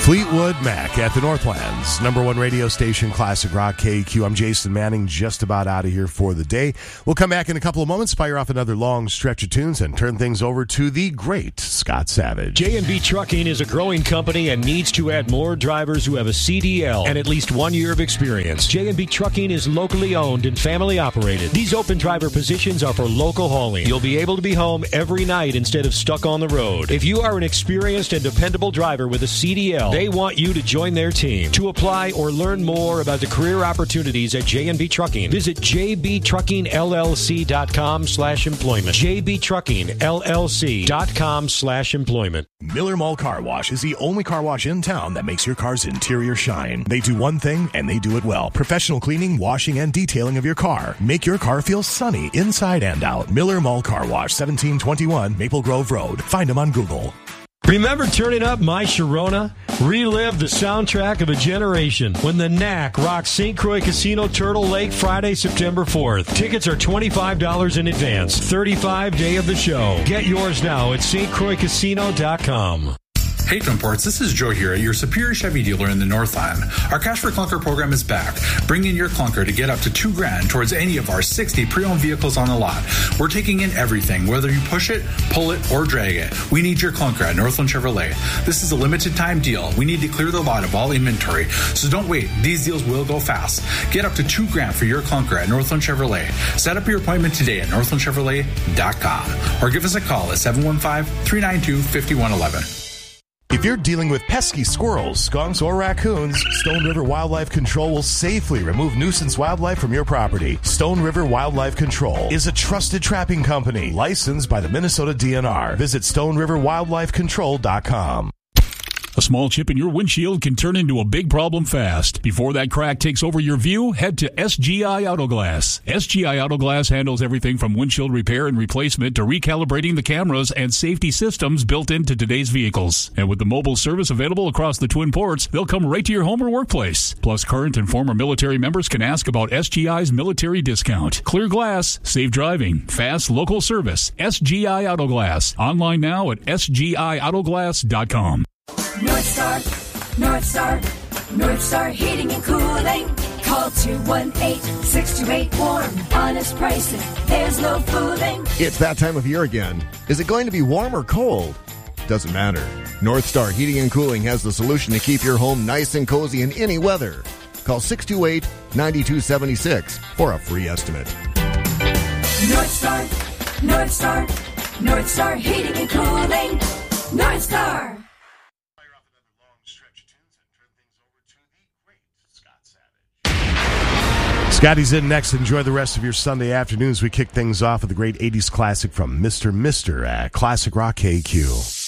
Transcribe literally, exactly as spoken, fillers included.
Fleetwood Mac at the Northland's number one radio station, Classic Rock K Q. I'm Jason Manning, just about out of here for the day. We'll come back in a couple of moments, fire off another long stretch of tunes, and turn things over to the great Scott Savage. J and B Trucking is a growing company and needs to add more drivers who have a C D L and at least one year of experience. J and B Trucking is locally owned and family operated. These open driver positions are for local hauling. You'll be able to be home every night instead of stuck on the road. If you are an experienced and dependable driver with a C D L, they want you to join their team. To apply or learn more about the career opportunities at J and B Trucking, visit j b trucking l l c dot com slash employment. j b trucking l l c dot com slash employment. Miller Mall Car Wash is the only car wash in town that makes your car's interior shine. They do one thing, and they do it well. Professional cleaning, washing, and detailing of your car. Make your car feel sunny inside and out. Miller Mall Car Wash, seventeen twenty-one Maple Grove Road. Find them on Google. Remember turning up My Sharona? Relive the soundtrack of a generation when the N A C rocks Saint Croix Casino Turtle Lake Friday, September fourth. Tickets are twenty-five dollars in advance. thirty-five day of the show. Get yours now at st croix casino dot com. Hey Twinports, this is Joe here at your Superior Chevy dealer in the Northland. Our Cash for Clunker program is back. Bring in your clunker to get up to two grand towards any of our sixty pre-owned vehicles on the lot. We're taking in everything, whether you push it, pull it, or drag it. We need your clunker at Northland Chevrolet. This is a limited time deal. We need to clear the lot of all inventory, so don't wait. These deals will go fast. Get up to two grand for your clunker at Northland Chevrolet. Set up your appointment today at northland chevrolet dot com or give us a call at seven one five, three nine two, five one one one. If you're dealing with pesky squirrels, skunks, or raccoons, Stone River Wildlife Control will safely remove nuisance wildlife from your property. Stone River Wildlife Control is a trusted trapping company licensed by the Minnesota D N R. Visit stone river wildlife control dot com. A small chip in your windshield can turn into a big problem fast. Before that crack takes over your view, head to S G I Autoglass. S G I Autoglass handles everything from windshield repair and replacement to recalibrating the cameras and safety systems built into today's vehicles. And with the mobile service available across the Twin Ports, they'll come right to your home or workplace. Plus, current and former military members can ask about S G I's military discount. Clear glass, safe driving, fast local service. S G I Autoglass. Online now at s g i autoglass dot com. North Star, North Star, North Star Heating and Cooling. Call two one eight, six two eight, warm. Honest prices, there's no fooling. It's that time of year again. Is it going to be warm or cold? Doesn't matter. North Star Heating and Cooling has the solution to keep your home nice and cozy in any weather. Call six two eight, nine two seven six for a free estimate. North Star, North Star, North Star Heating and Cooling. North Star. Scotty's in next. Enjoy the rest of your Sunday afternoons. We kick things off with the great eighties classic from Mister Mister at Classic Rock K Q.